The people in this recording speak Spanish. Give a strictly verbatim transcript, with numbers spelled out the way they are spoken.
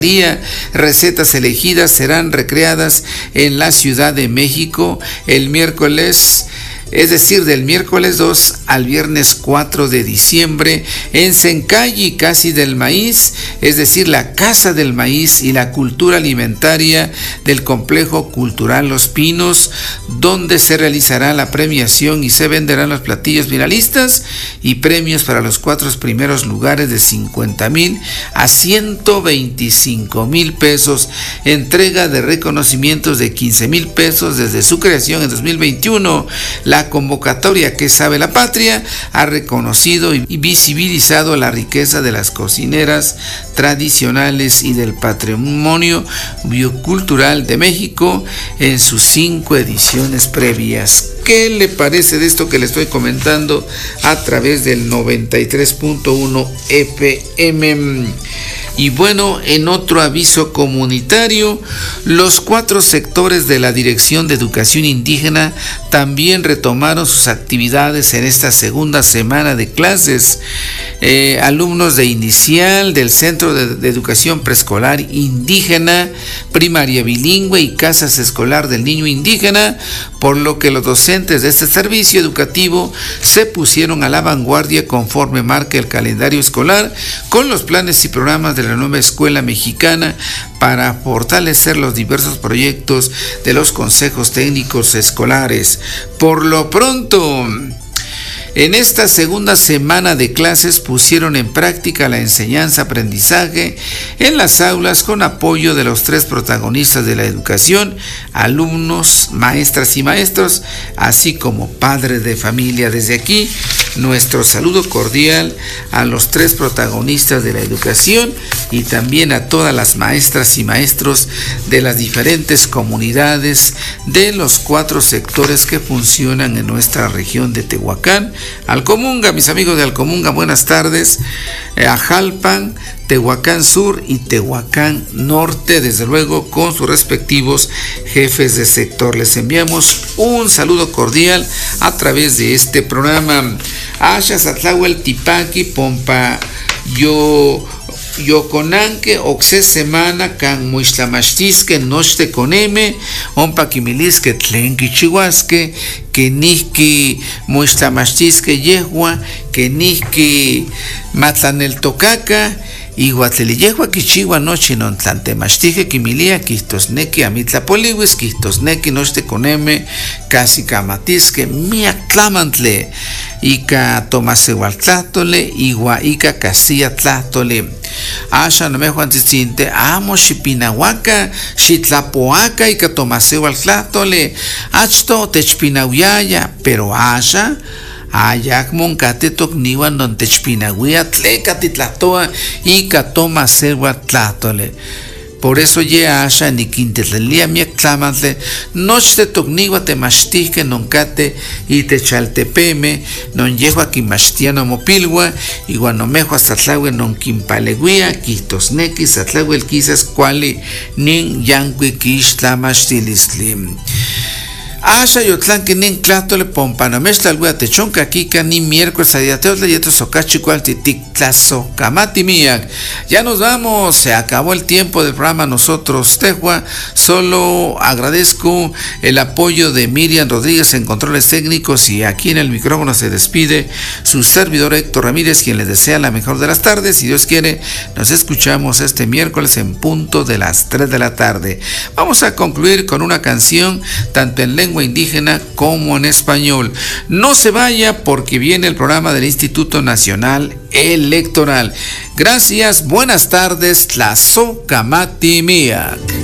Recetas elegidas serán recreadas en la Ciudad de México el miércoles, es decir, del miércoles dos al viernes cuatro de diciembre, en Sencalli, Casi del Maíz, es decir, la Casa del Maíz y la Cultura Alimentaria del Complejo Cultural Los Pinos, donde se realizará la premiación y se venderán los platillos finalistas y premios para los cuatro primeros lugares de cincuenta mil a ciento veinticinco mil pesos, entrega de reconocimientos de quince mil pesos desde su creación en dos mil veintiuno. La convocatoria Que Sabe la Patria ha reconocido y visibilizado la riqueza de las cocineras tradicionales y del patrimonio biocultural de México en sus cinco ediciones previas. ¿Qué le parece de esto que le estoy comentando a través del noventa y tres punto uno F M? Y bueno, en otro aviso comunitario, los cuatro sectores de la Dirección de Educación Indígena también retomaron sus actividades en esta segunda semana de clases. Eh, alumnos de inicial, del Centro de, de Educación Preescolar Indígena, Primaria Bilingüe y Casas Escolar del Niño Indígena, por lo que los docentes de este servicio educativo se pusieron a la vanguardia conforme marca el calendario escolar con los planes y programas de la nueva escuela mexicana para fortalecer los diversos proyectos de los consejos técnicos escolares. Por lo pronto, en esta segunda semana de clases pusieron en práctica la enseñanza-aprendizaje en las aulas con apoyo de los tres protagonistas de la educación, alumnos, maestras y maestros, así como padres de familia. Desde aquí, nuestro saludo cordial a los tres protagonistas de la educación y también a todas las maestras y maestros de las diferentes comunidades de los cuatro sectores que funcionan en nuestra región de Tehuacán. Alcomunga, mis amigos de Alcomunga, buenas tardes. eh, a Jalpan, Tehuacán Sur y Tehuacán Norte, desde luego con sus respectivos jefes de sector. Les enviamos un saludo cordial a través de este programa. Asha Satlahuel Tipaki, Pompa, yo... Yoconanque, oxe semana, can muixtlamachtisque, nochte coneme, ompa quimilisque, tlenqui chihuasque, que nihki muixtlamachtisque yehua, que nihki matlaneltocaca, iguatleli yehua kichiwa noche non tlantemachtige quimilia, quistosnequi amitlapoliwis, quistosnequi nochte coneme, casi camatisque, miak tlamantle, Ica tomasewaltlatole, igua Ica casilla tlatole. Asha no me juan tistinte, amo shipinahuaca, shitlapoaca, Ica tomasewaltlatole, achto techpinauyaya, pero asha, ayak moncate tocniwan don techpinahuia, tleca titlatoa, Ica tomasewaltlatole. Por eso ya asha ni quintetlelia mi clamantle, noche te tocnigua te mastije noncate y te chaltepeme, non yehua quimastiano mopilgua, y guanomejo hasta tlawe non quimpaleguia, quistosnequi, satlawe el quizas cuali, nin yanqui quish tlamastilistlim. Asha yotlan que nin clatole pompanamesh talguea techonca kika ni miércoles adiateos leyetos socachi cual titic tlazo camati miak. Ya nos vamos, se acabó el tiempo del programa nosotros Tehua. Solo agradezco el apoyo de Miriam Rodríguez en controles técnicos y aquí en el micrófono se despide su servidor Héctor Ramírez, quien les desea la mejor de las tardes. Si Dios quiere, nos escuchamos este miércoles en punto de las tres de la tarde. Vamos a concluir con una canción tanto en lengua indígena como en español. No se vaya porque viene el programa del Instituto Nacional Electoral. Gracias, buenas tardes, Tlazo Camati Miak.